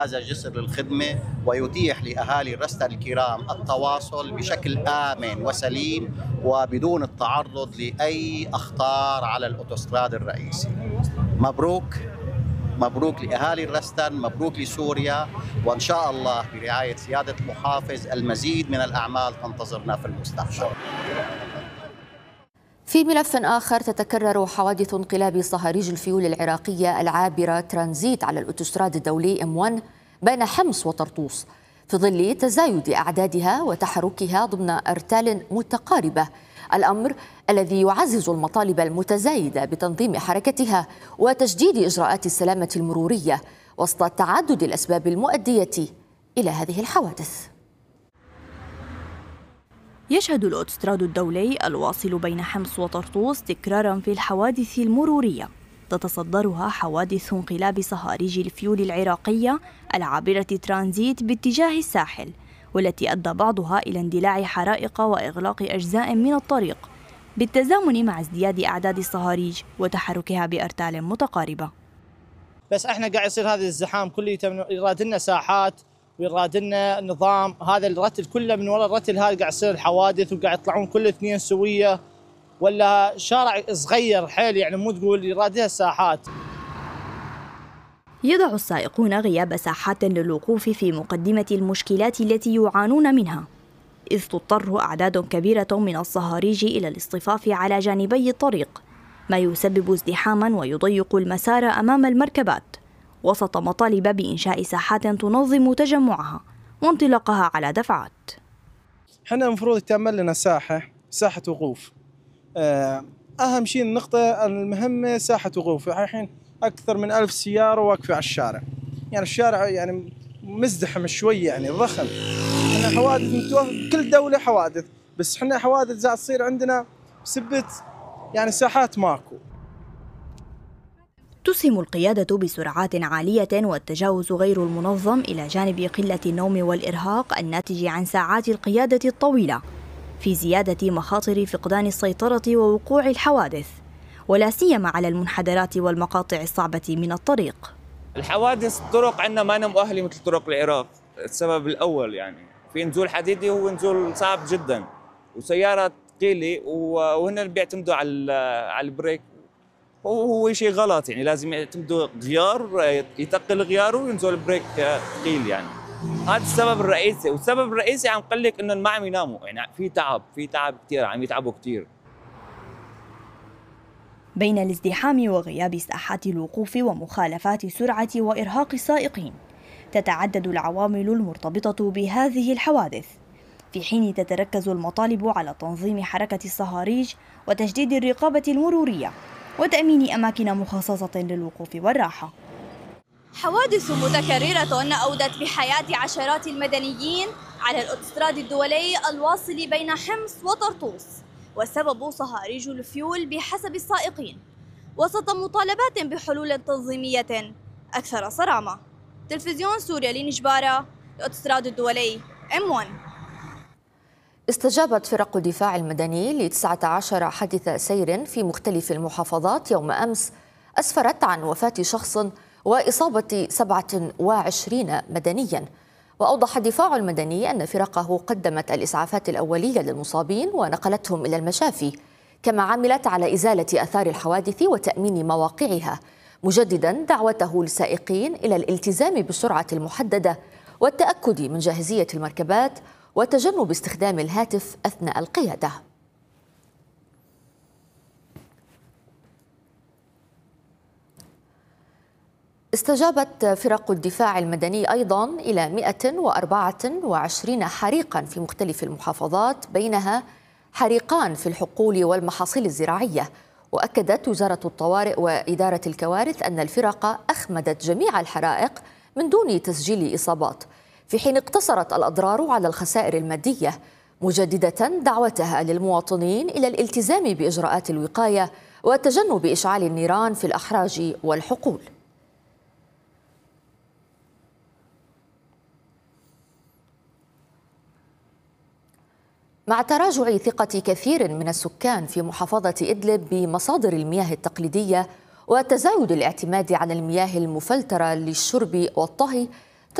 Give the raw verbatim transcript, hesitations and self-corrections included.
هذا جسر للخدمة ويتيح لأهالي الرستة الكرام التواصل بشكل آمن وسليم وبدون التعرض لأي أخطار على الأوتوستراد الرئيسي. مبروك مبروك لأهالي الرستن، مبروك لسوريا، وإن شاء الله برعاية سيادة المحافظ المزيد من الأعمال تنتظرنا في المستقبل. في ملف آخر، تتكرر حوادث انقلاب صهاريج الفيول العراقية العابرة ترانزيت على الأوتوستراد الدولي إم واحد بين حمص وطرطوس في ظل تزايد أعدادها وتحركها ضمن أرتال متقاربة، الأمر الذي يعزز المطالب المتزايدة بتنظيم حركتها وتجديد إجراءات السلامة المرورية وسط تعدد الأسباب المؤدية إلى هذه الحوادث. يشهد الأوتوستراد الدولي الواصل بين حمص وطرطوس تكراراً في الحوادث المرورية، تتصدرها حوادث انقلاب صهاريج الفيول العراقية العابرة ترانزيت باتجاه الساحل، والتي أدى بعضها إلى اندلاع حرائق وإغلاق أجزاء من الطريق بالتزامن مع ازدياد أعداد الصهاريج وتحركها بأرتال متقاربة. بس احنا قاعد يصير هذا الزحام كله، يراد لنا ساحات ويراد لنا نظام. هذا الرتل كله من وراء الرتل هذا قاعد يصير الحوادث، وقاعد يطلعون كل اثنين سويه، ولا شارع صغير حيل يعني مو تقول يراد لها ساحات. يضع السائقون غياب ساحات للوقوف في مقدمة المشكلات التي يعانون منها، إذ تضطر أعداد كبيرة من الصهاريج إلى الاصطفاف على جانبي الطريق، ما يسبب ازدحاما ويضيق المسار أمام المركبات، وسط مطالب بإنشاء ساحات تنظم تجمعها وانطلاقها على دفعات. احنا المفروض يتعمل لنا ساحة ساحة وقوف. أهم شيء النقطة المهمة ساحة وقوف. الحين أكثر من ألف سيارة واقفة على الشارع، يعني الشارع يعني مزدحم شوي، يعني ضخم. احنا حوادث متوفر، كل دولة حوادث، بس احنا حوادث زاد تصير عندنا بسبة يعني ساحات ماكو. تسهم القيادة بسرعات عالية والتجاوز غير المنظم إلى جانب قلة النوم والإرهاق الناتج عن ساعات القيادة الطويلة في زيادة مخاطر فقدان السيطرة ووقوع الحوادث، ولا سيما على المنحدرات والمقاطع الصعبة من الطريق. الحوادث الطرق عندنا ما مؤهلة مثل طرق العراق. السبب الأول يعني في نزول حديدي، هو نزول صعب جدا، وسيارة ثقيلة، وهن اللي بيعتمدوا على على البريك، وهو شيء غلط. يعني لازم يعتمدوا غيار، يتقل غياره وينزل بريك ثقيل. يعني هذا السبب الرئيسي، والسبب الرئيسي عم قل لك انه ما عم يناموا، يعني في تعب في تعب كثير، عم يتعبوا كثير. بين الازدحام وغياب ساحات الوقوف ومخالفات سرعة وإرهاق السائقين، تتعدد العوامل المرتبطة بهذه الحوادث، في حين تتركز المطالب على تنظيم حركة الصهاريج وتجديد الرقابة المرورية وتأمين أماكن مخصصة للوقوف والراحة. حوادث متكررة أودت بحياة عشرات المدنيين على الأوتوستراد الدولي الواصل بين حمص وطرطوس، والسبب صهاريج الفيول بحسب السائقين، وسط مطالبات بحلول تنظيمية أكثر صرامة. تلفزيون سوريا لنجبارة، الأوتوستراد الدولي إم واحد. استجابت فرق الدفاع المدني ل تسعة عشر حادث سير في مختلف المحافظات يوم أمس أسفرت عن وفاة شخص وإصابة سبعة وعشرين مدنياً. وأوضح الدفاع المدني أن فرقه قدمت الإسعافات الأولية للمصابين ونقلتهم إلى المشافي، كما عملت على إزالة آثار الحوادث وتأمين مواقعها، مجدداً دعوته للسائقين إلى الالتزام بالسرعة المحددة والتأكد من جاهزية المركبات وتجنب استخدام الهاتف أثناء القيادة. استجابت فرق الدفاع المدني أيضاً إلى مئة وأربعة وعشرين حريقاً في مختلف المحافظات، بينها حريقان في الحقول والمحاصيل الزراعية. وأكدت وزارة الطوارئ وإدارة الكوارث أن الفرق أخمدت جميع الحرائق من دون تسجيل إصابات، في حين اقتصرت الأضرار على الخسائر المادية، مجددة دعوتها للمواطنين إلى الالتزام بإجراءات الوقاية وتجنب إشعال النيران في الأحراج والحقول. مع تراجع ثقة كثير من السكان في محافظة إدلب بمصادر المياه التقليدية وتزايد الاعتماد على المياه المفلترة للشرب والطهي،